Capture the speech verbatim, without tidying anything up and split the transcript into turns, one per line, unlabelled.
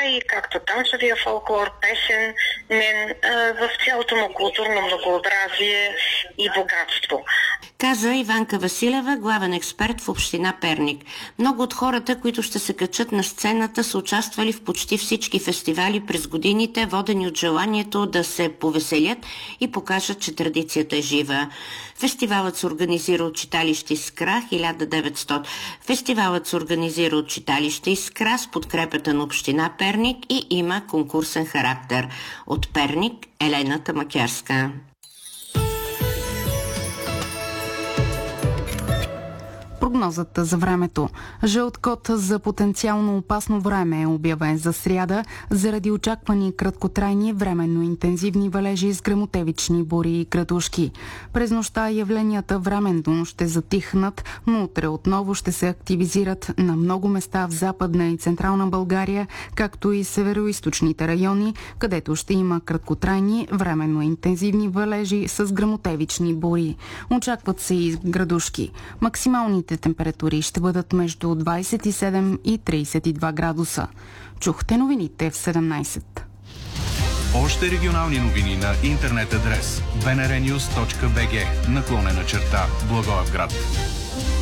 и както танцовия фолклор, песен, мен, в цялото му културно многообразие и богатство.
Каза Иванка Василева, главен експерт в община Перник. Много от хората, които ще се качат на сцената, са участвали в почти всички фестивали през годините, водени от желанието да се повеселят и покажат, че традицията е жива. Фестивалът се организира от читалище Искра хиляда деветстотин. Фестивалът се организира от читалище Искра с подкрепата на община Перник и има конкурсен характер. От Перник Елена Тамакярска.
Прогнозата за времето. Жълт код за потенциално опасно време е обявен за сряда заради очаквани краткотрайни временно интензивни валежи с гръмотевични бури и градушки. През нощта явленията временно ще затихнат, но утре отново ще се активизират на много места в Западна и Централна България, както и североизточните райони, където ще има краткотрайни временно интензивни валежи с гръмотевични бури. Очакват се и градушки. Максималните температури ще бъдат между двадесет и седем и тридесет и два градуса. Чухте новините в седемнадесет.
Още регионални новини на интернет адрес би ен ар нюз точка би джи наклонена черта Благоевград.